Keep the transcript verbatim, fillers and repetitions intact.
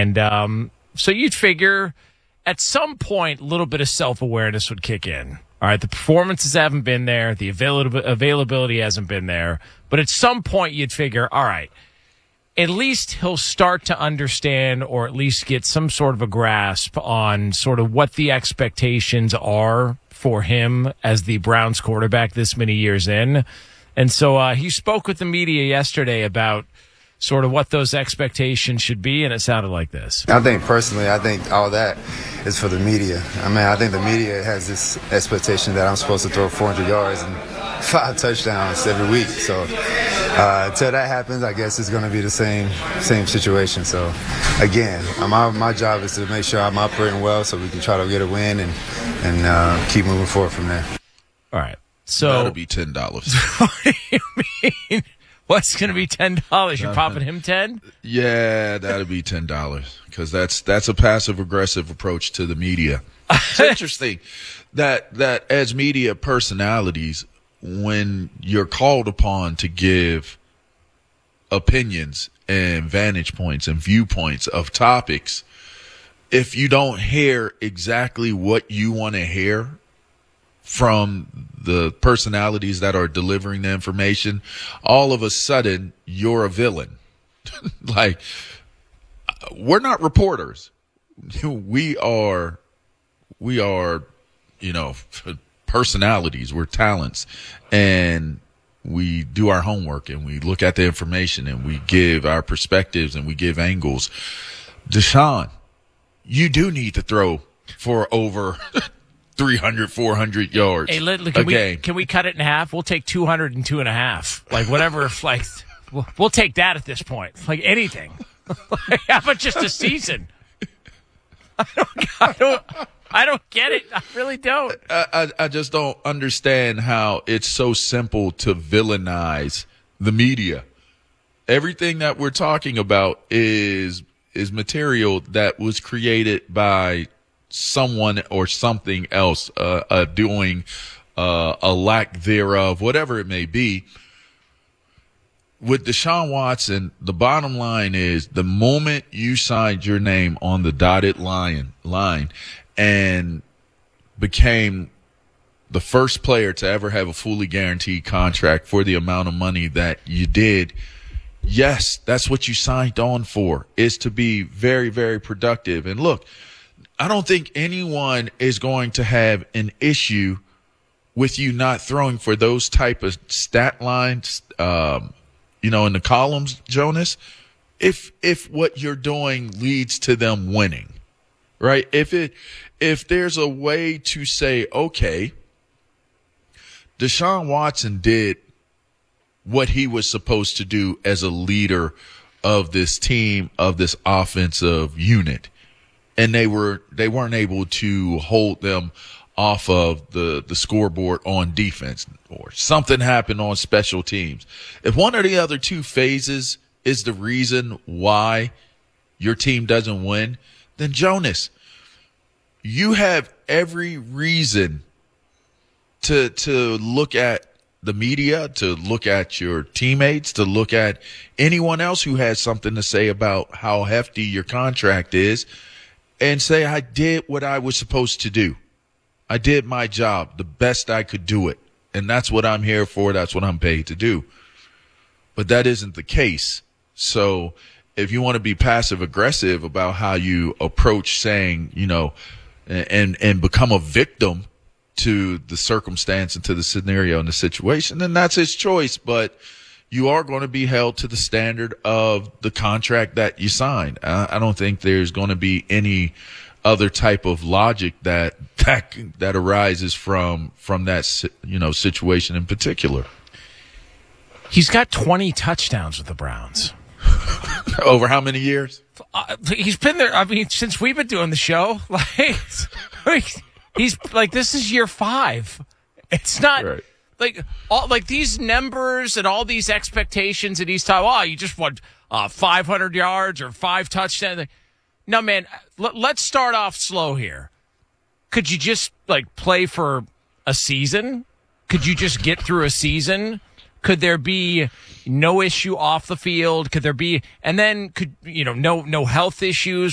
And um, so you'd figure at some point a little bit of self-awareness would kick in. All right, the performances haven't been there. The avail- availability hasn't been there. But at some point you'd figure, all right, at least he'll start to understand or at least get some sort of a grasp on sort of what the expectations are for him as the Browns quarterback this many years in. And so uh, he spoke with the media yesterday about sort of what those expectations should be, and it sounded like this. I think personally, I think all that is for the media. I mean, I think the media has this expectation that I'm supposed to throw four hundred yards and five touchdowns every week. So uh, until that happens, I guess it's going to be the same same situation. So again, my my job is to make sure I'm operating well so we can try to get a win and and uh, keep moving forward from there. All right. So that'll be ten dollars. What do you mean? What's going to be ten dollars? You're popping him ten? Yeah, that'll be ten dollars because that's that's a passive-aggressive approach to the media. It's interesting that that as media personalities, when you're called upon to give opinions and vantage points and viewpoints of topics, if you don't hear exactly what you want to hear from the personalities that are delivering the information, all of a sudden you're a villain. Like, we're not reporters. We are, we are, you know, personalities. We're talents, and we do our homework and we look at the information and we give our perspectives and we give angles. Deshaun, you do need to throw for over three hundred, four hundred yards hey, let, a can we, game. Can we cut it in half? We'll take two hundred and two and a half. Like, whatever. Like, we'll, we'll take that at this point. Like, anything. Like, how about just a season? I don't, I don't, I don't get it. I really don't. I, I, I just don't understand how it's so simple to villainize the media. Everything that we're talking about is is material that was created by someone or something else, uh, uh, doing uh, a lack thereof, whatever it may be. With Deshaun Watson, the bottom line is the moment you signed your name on the dotted line, line and became the first player to ever have a fully guaranteed contract for the amount of money that you did, yes, that's what you signed on for, is to be very, very productive. And look, I don't think anyone is going to have an issue with you not throwing for those type of stat lines, um, you know, in the columns, Jonas, if if what you're doing leads to them winning, right? If it if there's a way to say, okay, Deshaun Watson did what he was supposed to do as a leader of this team, of this offensive unit, and they were they weren't able to hold them off of the, the scoreboard on defense, or something happened on special teams. If one or the other two phases is the reason why your team doesn't win, then Jonas, you have every reason to to look at the media, to look at your teammates, to look at anyone else who has something to say about how hefty your contract is, and say, I did what I was supposed to do. I did my job the best I could do it. And that's what I'm here for. That's what I'm paid to do. But that isn't the case. So if you want to be passive aggressive about how you approach saying, you know, and, and become a victim to the circumstance and to the scenario and the situation, then that's his choice. But you are going to be held to the standard of the contract that you signed. I, I don't think there's going to be any other type of logic that that that arises from from that, you know, situation in particular. He's got twenty touchdowns with the Browns. Over how many years? Uh, he's been there. I mean, since we've been doing the show, like he's like this is year five. It's not right. like all like these numbers and all these expectations that he's talking. Oh, you just want uh, five hundred yards or five touchdowns. No, man, l- let's start off slow here. Could you just, like, play for a season? Could you just get through a season? Could there be no issue off the field? Could there be – and then could, you know, no no health issues